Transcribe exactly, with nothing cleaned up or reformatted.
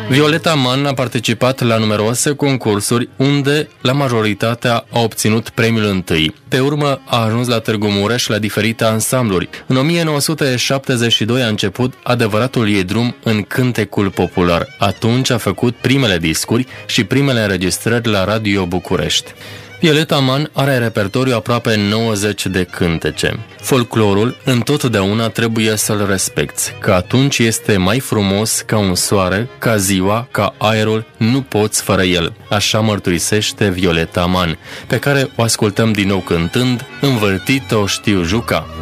Violeta Mann a participat la numeroase concursuri unde la majoritatea a obținut premiul întâi. Pe urmă a ajuns la Târgu Mureș la diferite ansambluri. În o mie nouă sute șaptezeci și doi a început adevăratul ei drum în cântecul popular. Atunci a făcut primele discuri și primele înregistrări la Radio București. Violeta Mann are repertoriu aproape nouăzeci de cântece. Folclorul întotdeauna trebuie să-l respecti, că atunci este mai frumos ca un soare, ca ziua, ca aerul, nu poți fără el. Așa mărturisește Violeta Mann, pe care o ascultăm din nou cântând Învârtit-o știu juca.